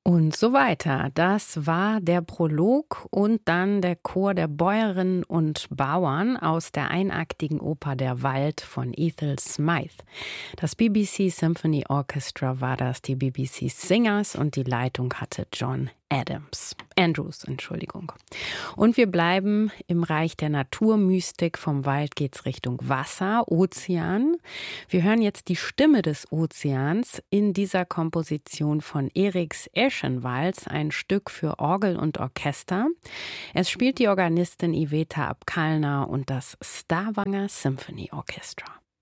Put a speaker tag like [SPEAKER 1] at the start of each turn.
[SPEAKER 1] Und so weiter. Das war der Prolog und dann der Chor der Bäuerinnen und Bauern aus der einaktigen Oper Der Wald von Ethel Smythe. Das BBC Symphony Orchestra war das, die BBC Singers, und die Leitung hatte John Andrews. Und wir bleiben im Reich der Naturmystik. Vom Wald geht's Richtung Wasser, Ozean. Wir hören jetzt die Stimme des Ozeans in dieser Komposition von Eriks Eschenwalds, ein Stück für Orgel und Orchester. Es spielt die Organistin Iveta Abkalner und das Stavanger Symphony Orchestra.